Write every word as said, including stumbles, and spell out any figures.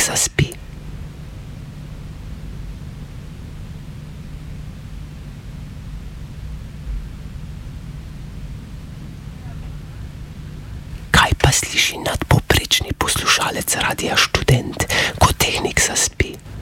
zaspi. Kaj pa sliši nadpovprečni poslušalec Radia Študent, ko tehnik zaspi?